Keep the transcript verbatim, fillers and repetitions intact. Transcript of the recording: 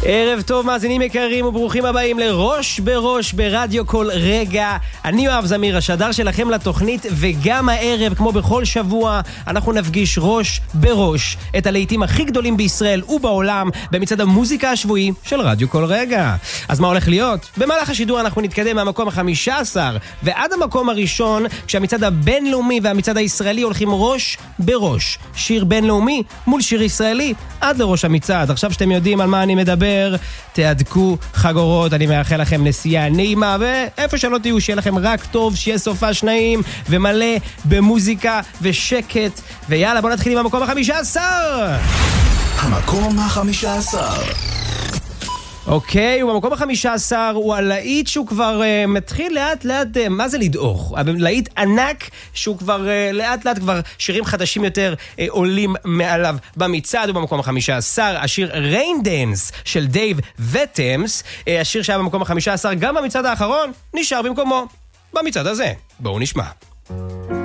ערב טוב מאזינים יקרים וברוכים הבאים לראש בראש ברדיו כל רגע. אני יואב זמיר, השדר שלכם לתוכנית, וגם הערב כמו בכל שבוע אנחנו נפגיש ראש בראש את הלהיטים הכי גדולים בישראל ובעולם במצעד המוזיקה השבועי של רדיו כל רגע. אז מה הולך להיות? במהלך השידור אנחנו נתקדם מהמקום ה-חמישה עשר ועד המקום הראשון, כשהמצעד הבינלאומי והמצעד הישראלי הולכים ראש בראש, שיר בינלאומי מול שיר ישראלי עד לראש המצעד. עכשיו שאתם יודעים על מה אני מדבר, תעדכו חגורות, אני מאחל לכם נסיעה נעימה, ואיפה שלא תהיו שיהיה לכם רק טוב, שיהיה סופש נעים ומלא במוזיקה ושקט. ויאללה, בוא נתחיל עם המקום החמישה עשר. המקום החמישה עשר. אוקיי, ובמקום החמישה עשר הוא הלהיט שהוא כבר uh, מתחיל לאט לאט, uh, מה זה לדעוך? להיט ענק שהוא כבר uh, לאט לאט כבר שירים חדשים יותר uh, עולים מעליו במצעד. ובמקום החמישה עשר השיר Rain Dance של דייב וטמס, uh, השיר שהיה במקום החמישה עשר גם במצעד האחרון נשאר במקומו במצעד הזה. בואו נשמע.